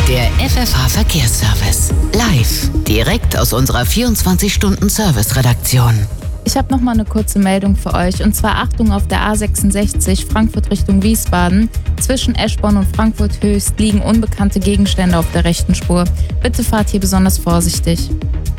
Der FFH Verkehrsservice. Live. Direkt aus unserer 24-Stunden-Service-Redaktion. Ich habe noch mal eine kurze Meldung für euch. Und zwar Achtung auf der A66 Frankfurt Richtung Wiesbaden. Zwischen Eschborn und Frankfurt Höchst liegen unbekannte Gegenstände auf der rechten Spur. Bitte fahrt hier besonders vorsichtig.